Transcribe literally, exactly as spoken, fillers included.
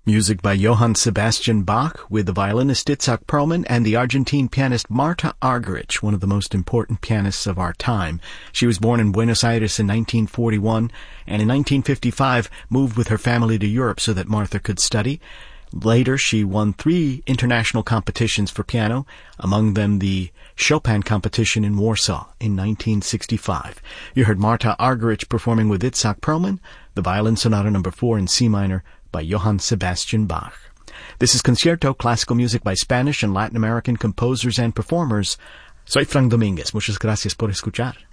Music by Johann Sebastian Bach with the violinist Itzhak Perlman and the Argentine pianist Marta Argerich, one of the most important pianists of our time. She was born in Buenos Aires in nineteen forty-one and in nineteen fifty-five moved with her family to Europe so that Martha could study. Later, she won three international competitions for piano, among them the Chopin competition in Warsaw in nineteen sixty-five. You heard Marta Argerich performing with Itzhak Perlman, the Violin Sonata number four in C minor by Johann Sebastian Bach. This is Concierto, classical music by Spanish and Latin American composers and performers. Soy Frank Domínguez. Muchas gracias por escuchar.